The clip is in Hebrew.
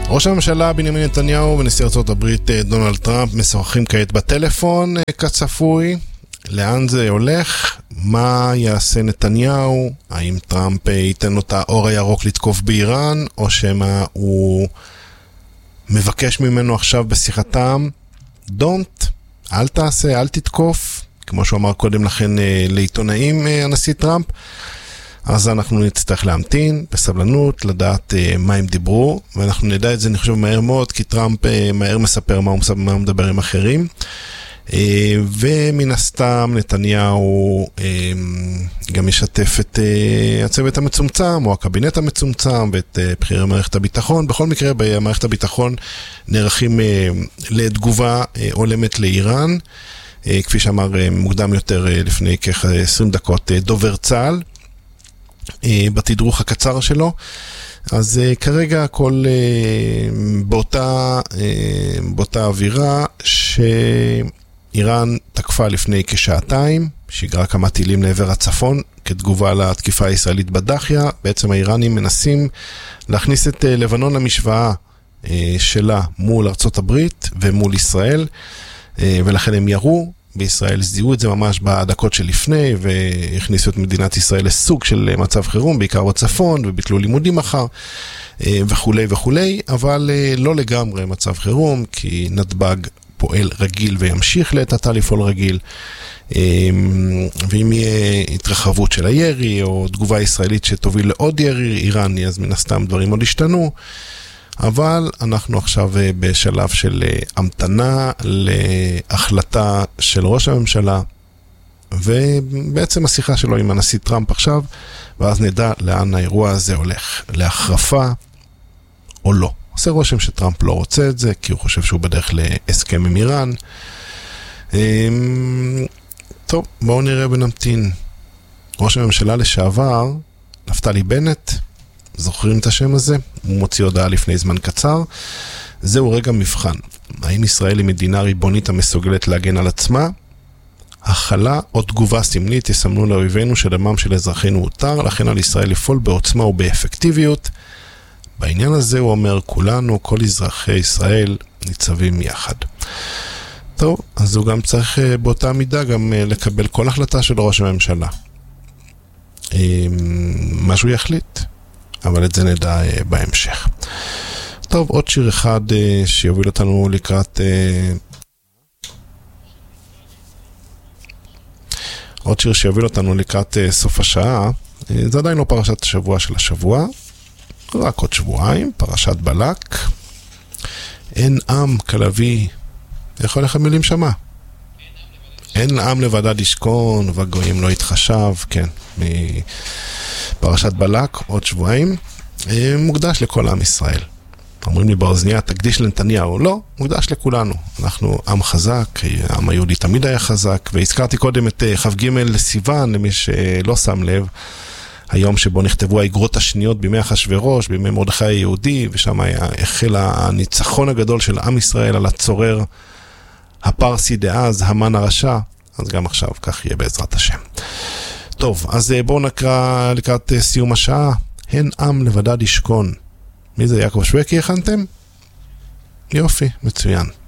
ראש הממשלה בנימין נתניהו ונשיא ארצות הברית דונלד טראמפ משוחחים כעת בטלפון כצפוי. לאן זה הולך? מה יעשה נתניהו? האם טראמפ ייתן לו את האור הירוק לתקוף באיראן, או שמה הוא מבקש ממנו עכשיו בשיחתם don't, אל תעשה, אל תתקוף, כמו שהוא אמר קודם לכן לעיתונאים הנשיא טראמפ. אז אנחנו נצטרך להמתין בסבלנות, לדעת מה הם דיברו, ואנחנו נדע את זה אני חושב מהר מאוד, כי טראמפ מהר מספר מה הוא מדבר עם אחרים, ומן הסתם נתניהו גם ישתף את הצוות המצומצם או הקבינט המצומצם ואת בכירי מערכת הביטחון. בכל מקרה במערכת הביטחון נערכים לתגובה הולמת לאיראן, כפי שאמר מוקדם יותר לפני כ-20 דקות דובר צה"ל בתדרוך הקצר שלו. אז כרגע הכל באותה אווירה שאיראן תקפה לפני כשעתיים, שיגרה כמה טילים לעבר הצפון כתגובה לתקיפה הישראלית בדחיה. בעצם האיראנים מנסים להכניס את לבנון למשוואה שלה מול ארצות הברית ומול ישראל, ולכן הם ירו. בישראל זיהו את זה ממש בדקות שלפני, והכניסו את מדינת ישראל לסוג של מצב חירום, בעיקר בצפון, וביטלו לימודים מחר, וכו' וכו', אבל לא לגמרי מצב חירום, כי נתב"ג פועל רגיל וימשיך לעת לפעול רגיל, ואם יהיה התרחבות של הירי, או תגובה ישראלית שתוביל לעוד ירי איראני, אז מן הסתם דברים עוד השתנו, אבל אנחנו עכשיו בשלב של המתנה להחלטה של ראש הממשלה, ובעצם השיחה שלו עם הנשיא טראמפ עכשיו, ואז נדע לאן האירוע הזה הולך, להחרפה או לא. עושה רושם שטראמפ לא רוצה את זה, כי הוא חושב שהוא בדרך להסכם עם איראן. טוב, בואו נראה ונמתין. ראש הממשלה לשעבר, נפתלי בנט, זוכרים את השם הזה? הוא מוציא הודעה לפני זמן קצר. זהו רגע מבחן. האם ישראל היא מדינה ריבונית המסוגלת להגן על עצמה? הכלה או תגובה סמלית יסמנו לאויבינו שדמם של אזרחינו הותר, לכן על ישראל לפעול בעוצמה ובאפקטיביות. בעניין הזה הוא אומר, כולנו, כל אזרחי ישראל, ניצבים יחד. טוב, אז הוא גם צריך באותה מידה גם לקבל כל החלטה של ראש הממשלה. משהו יחליט. אבל את זה נדע בהמשך. טוב, עוד שיר אחד שיוביל אותנו לקראת סוף השעה. זה עדיין לא פרשת השבוע של השבוע, רק עוד שבועיים, פרשת בלק. אין עם כלבי, איך הולך המילים שמה? אין עם לבדד ישכון וגויים לא יתחשב, כן, פרשת בלק, עוד שבועיים, מוקדש לכל עם ישראל. אומרים לי באוזניה, תקדיש לנתניהו. לא, מוקדש לכולנו. אנחנו עם חזק, העם היהודי תמיד היה חזק, והזכרתי קודם את כ"ג לסיוון, למי שלא שם לב, היום שבו נכתבו האגרות השניות בימי אחשוורוש, בימי מרדכי היהודי, ושם החל הניצחון הגדול של עם ישראל על הצורר הפרסי דאז, המן הרשע. אז גם עכשיו כך יהיה בעזרת השם. טוב, אז בואו נקרא לקראת סיום השעה. הן עם לבדד ישכון. מי זה? יעקב שווקי הכנתם? יופי, מצוין.